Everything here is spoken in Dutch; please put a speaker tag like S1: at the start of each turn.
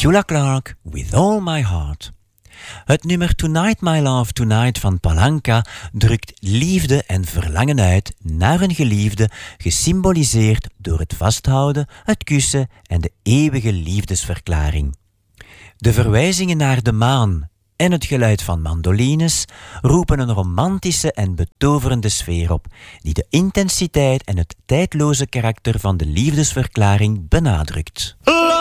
S1: Petula Clark, With All My Heart. Het nummer Tonight My Love Tonight van Palanca drukt liefde en verlangen uit naar een geliefde, gesymboliseerd door het vasthouden, het kussen en de eeuwige liefdesverklaring. De verwijzingen naar de maan en het geluid van mandolines roepen een romantische en betoverende sfeer op, die de intensiteit en het tijdloze karakter van de liefdesverklaring benadrukt.